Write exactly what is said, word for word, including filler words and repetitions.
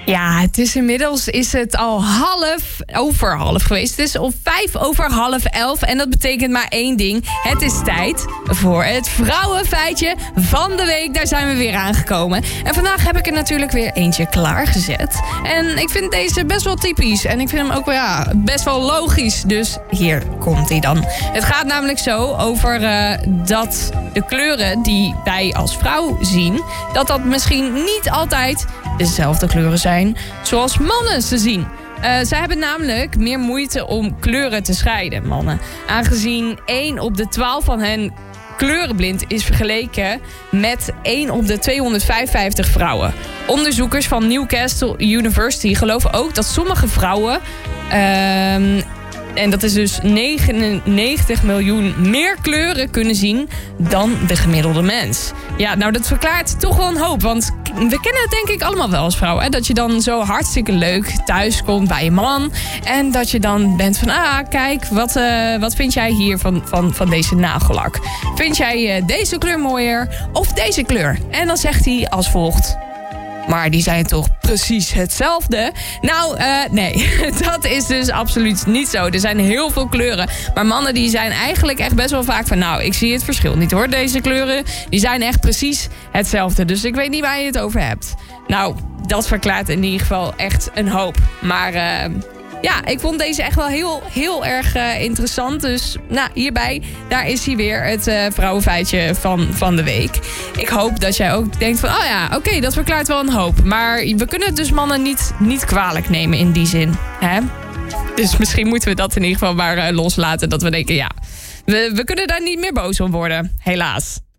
Ja, het is inmiddels is het al half over half geweest. Het is al vijf over half elf. En dat betekent maar één ding. Het is tijd voor het vrouwenfeitje van de week. Daar zijn we weer aangekomen. En vandaag heb ik er natuurlijk weer eentje klaargezet. En ik vind deze best wel typisch. En ik vind hem ook wel ja, best wel logisch. Dus hier komt hij dan. Het gaat namelijk zo over uh, dat de kleuren die wij als vrouw zien, dat dat misschien niet altijd dezelfde kleuren zijn zoals mannen ze zien. Uh, zij hebben namelijk meer moeite om kleuren te scheiden, mannen. Aangezien één op de twaalf van hen kleurenblind is vergeleken met één op de tweehonderdvijfenvijftig vrouwen. Onderzoekers van Newcastle University geloven ook dat sommige vrouwen, Uh, en dat is dus negenennegentig miljoen meer kleuren kunnen zien dan de gemiddelde mens. Ja, nou dat verklaart toch wel een hoop. Want we kennen het denk ik allemaal wel als vrouw. Hè? Dat je dan zo hartstikke leuk thuis komt bij je man. En dat je dan bent van, ah kijk, wat, uh, wat vind jij hier van, van, van deze nagellak? Vind jij uh, deze kleur mooier of deze kleur? En dan zegt hij als volgt: maar die zijn toch precies hetzelfde? Nou, uh, nee, dat is dus absoluut niet zo. Er zijn heel veel kleuren. Maar mannen die zijn eigenlijk echt best wel vaak van, nou, ik zie het verschil niet hoor. Deze kleuren, die zijn echt precies hetzelfde. Dus ik weet niet waar je het over hebt. Nou, dat verklaart in ieder geval echt een hoop. Maar Uh, ja, ik vond deze echt wel heel, heel erg uh, interessant. Dus nou, hierbij, daar is hij weer, het uh, vrouwenfeitje van, van de week. Ik hoop dat jij ook denkt van, oh ja, oké, okay, dat verklaart wel een hoop. Maar we kunnen het dus mannen niet, niet kwalijk nemen in die zin. Hè? Dus misschien moeten we dat in ieder geval maar uh, loslaten. Dat we denken, ja, we, we kunnen daar niet meer boos om worden. Helaas.